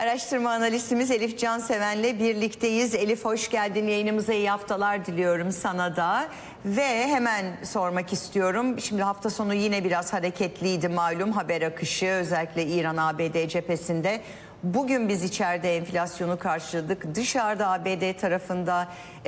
Araştırma analistimiz Elif Canseven'le birlikteyiz. Elif hoş geldin. Yayınımıza iyi haftalar diliyorum sana da. Ve hemen sormak istiyorum. Şimdi hafta sonu yine biraz hareketliydi malum haber akışı. Özellikle İran-ABD cephesinde. Bugün biz içeride enflasyonu karşıladık. Dışarıda ABD tarafında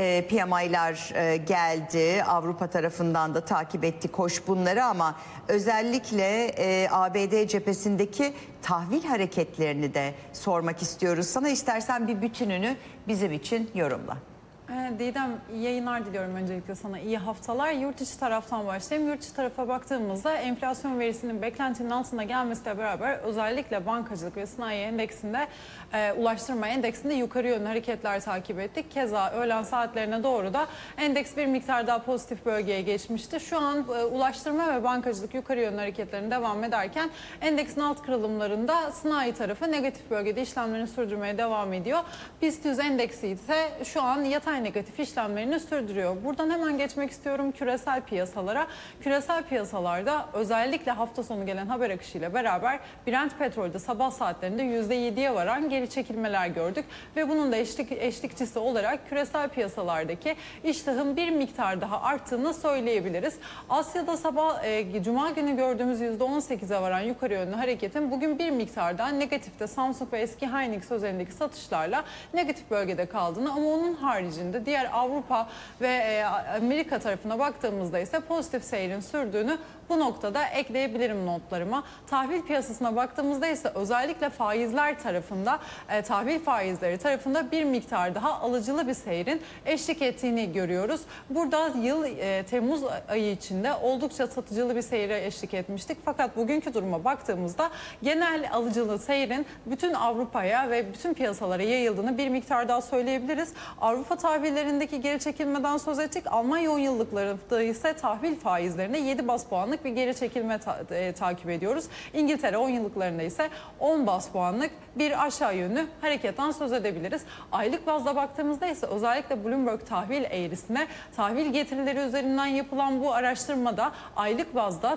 PMI'lar geldi. Avrupa tarafından da takip ettik hoş bunları ama özellikle ABD cephesindeki tahvil hareketlerini de sormak istiyoruz. Sana istersen bir bütününü bizim için yorumla. Didem, iyi yayınlar diliyorum öncelikle sana. İyi haftalar. Yurt içi taraftan başlayayım. Yurt içi tarafa baktığımızda enflasyon verisinin beklentinin altında gelmesiyle beraber özellikle bankacılık ve sanayi endeksinde, ulaştırma endeksinde yukarı yönlü hareketler takip ettik. Keza öğlen saatlerine doğru da endeks bir miktar daha pozitif bölgeye geçmişti. Şu an ulaştırma ve bankacılık yukarı yönlü hareketlerin devam ederken endeksin alt kırılımlarında sanayi tarafı negatif bölgede işlemlerini sürdürmeye devam ediyor. BIST 100 endeksi ise şu an yatay negatif işlemlerini sürdürüyor. Buradan hemen geçmek istiyorum küresel piyasalara. Küresel piyasalarda özellikle hafta sonu gelen haber akışıyla beraber Brent petrolde sabah saatlerinde %7'ye varan geri çekilmeler gördük. Ve bunun da eşlikçisi olarak küresel piyasalardaki iştahın bir miktar daha arttığını söyleyebiliriz. Asya'da sabah Cuma günü gördüğümüz %18'e varan yukarı yönlü hareketin bugün bir miktar daha negatifte Samsung ve eski Hynix özelindeki satışlarla negatif bölgede kaldığını ama onun haricinde diğer Avrupa ve Amerika tarafına baktığımızda ise pozitif seyrin sürdüğünü bu noktada ekleyebilirim notlarıma. Tahvil piyasasına baktığımızda ise özellikle faizler tarafında, tahvil faizleri tarafında bir miktar daha alıcılı bir seyrin eşlik ettiğini görüyoruz. Burada yıl Temmuz ayı içinde oldukça satıcılı bir seyre eşlik etmiştik. Fakat bugünkü duruma baktığımızda genel alıcılı seyrin bütün Avrupa'ya ve bütün piyasalara yayıldığını bir miktar daha söyleyebiliriz. Avrupa tahvillerindeki geri çekilmeden söz ettik. Almanya 10 yıllıklarında ise tahvil faizlerinde 7 bas puanlık bir geri çekilme takip ediyoruz. İngiltere 10 yıllıklarında ise 10 bas puanlık bir aşağı yönlü hareketten söz edebiliriz. Aylık bazda baktığımızda ise özellikle Bloomberg tahvil eğrisine tahvil getirileri üzerinden yapılan bu araştırmada aylık bazda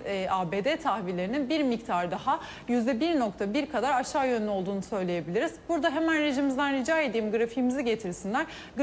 ABD tahvillerinin bir miktar daha %1.1 kadar aşağı yönlü olduğunu söyleyebiliriz. Burada hemen rejimizden rica edeyim grafiğimizi getirsinler.